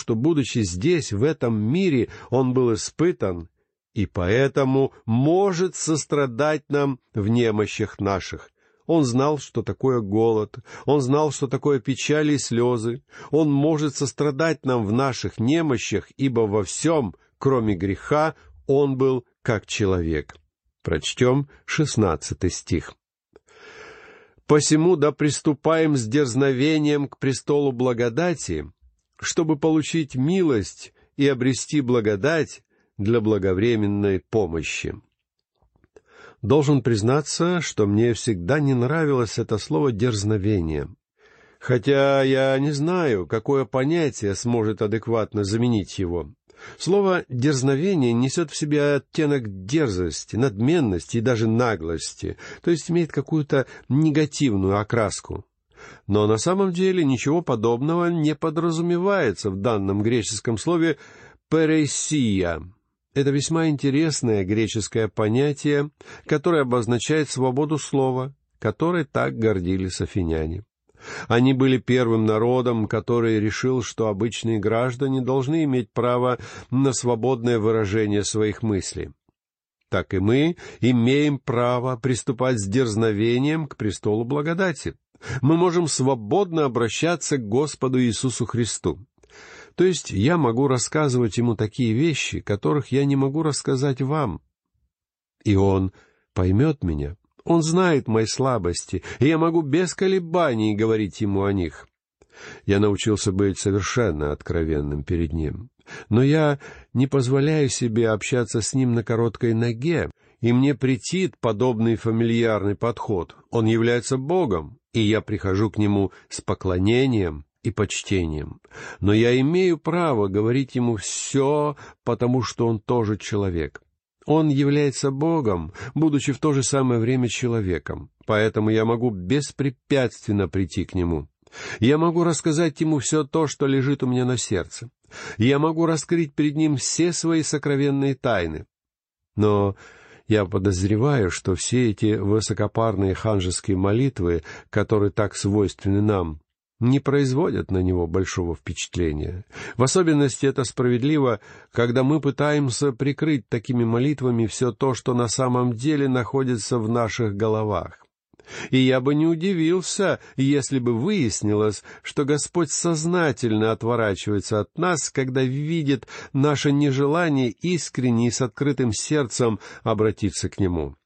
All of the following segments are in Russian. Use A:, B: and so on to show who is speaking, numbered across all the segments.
A: что, будучи здесь, в этом мире, Он был испытан, и поэтому может сострадать нам в немощах наших. Он знал, что такое голод, Он знал, что такое печаль и слезы. Он может сострадать нам в наших немощах, ибо во всем, кроме греха, Он был как человек. Прочтем 16 стих. «Посему да приступаем с дерзновением к престолу благодати, чтобы получить милость и обрести благодать для благовременной помощи». Должен признаться, что мне всегда не нравилось это слово «дерзновение». Хотя я не знаю, какое понятие сможет адекватно заменить его. Слово «дерзновение» несет в себе оттенок дерзости, надменности и даже наглости, то есть имеет какую-то негативную окраску. Но на самом деле ничего подобного не подразумевается в данном греческом слове «пересия». Это весьма интересное греческое понятие, которое обозначает свободу слова, которой так гордились афиняне. Они были первым народом, который решил, что обычные граждане должны иметь право на свободное выражение своих мыслей. Так и мы имеем право приступать с дерзновением к престолу благодати. Мы можем свободно обращаться к Господу Иисусу Христу. То есть я могу рассказывать Ему такие вещи, которых я не могу рассказать вам. И Он поймет меня. Он знает мои слабости, и я могу без колебаний говорить Ему о них. Я научился быть совершенно откровенным перед Ним. Но я не позволяю себе общаться с Ним на короткой ноге, и мне претит подобный фамильярный подход. Он является Богом, и я прихожу к Нему с поклонением и почтением. Но я имею право говорить Ему все, потому что Он тоже человек. Он является Богом, будучи в то же самое время человеком, поэтому я могу беспрепятственно прийти к Нему. Я могу рассказать Ему все то, что лежит у меня на сердце. Я могу раскрыть перед Ним все свои сокровенные тайны. Но я подозреваю, что все эти высокопарные ханжеские молитвы, которые так свойственны нам, не производят на него большого впечатления. В особенности это справедливо, когда мы пытаемся прикрыть такими молитвами все то, что на самом деле находится в наших головах. И я бы не удивился, если бы выяснилось, что Господь сознательно отворачивается от нас, когда видит наше нежелание искренне и с открытым сердцем обратиться к Нему.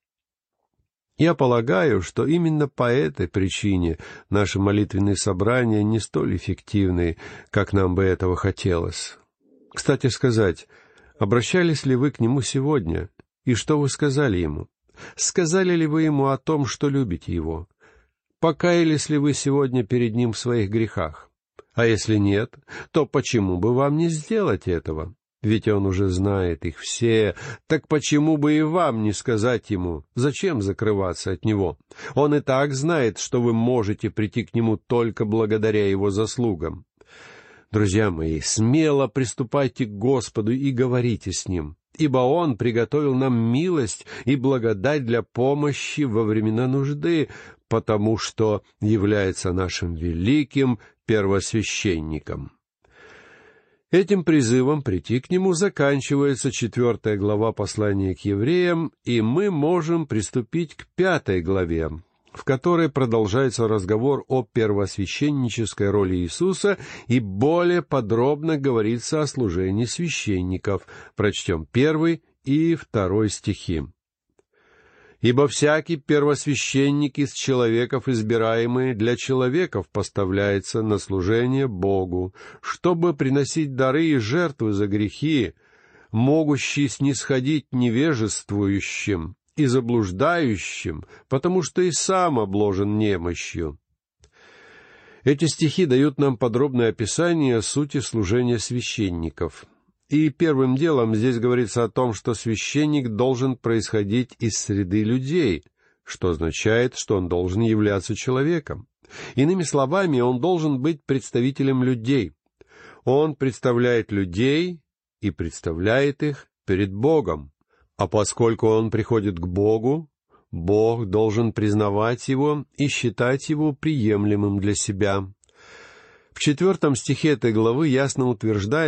A: Я полагаю, что именно по этой причине наши молитвенные собрания не столь эффективны, как нам бы этого хотелось. Кстати сказать, обращались ли вы к Нему сегодня, и что вы сказали Ему? Сказали ли вы Ему о том, что любите Его? Покаялись ли вы сегодня перед Ним в своих грехах? А если нет, то почему бы вам не сделать этого? Ведь Он уже знает их все, так почему бы и вам не сказать Ему, зачем закрываться от Него? Он и так знает, что вы можете прийти к Нему только благодаря Его заслугам. Друзья мои, смело приступайте к Господу и говорите с Ним, ибо Он приготовил нам милость и благодать для помощи во времена нужды, потому что является нашим великим первосвященником. Этим призывом прийти к Нему заканчивается 4 глава послания к евреям, и мы можем приступить к 5 главе, в которой продолжается разговор о первосвященнической роли Иисуса и более подробно говорится о служении священников. Прочтем 1 и 2 стихи. «Ибо всякий первосвященник из человеков, избираемый для человеков, поставляется на служение Богу, чтобы приносить дары и жертвы за грехи, могущий снисходить невежествующим и заблуждающим, потому что и сам обложен немощью». Эти стихи дают нам подробное описание сути служения священников. И первым делом здесь говорится о том, что священник должен происходить из среды людей, что означает, что он должен являться человеком. Иными словами, он должен быть представителем людей. Он представляет людей и представляет их перед Богом. А поскольку он приходит к Богу, Бог должен признавать его и считать его приемлемым для себя. В 4 стихе этой главы ясно утверждается,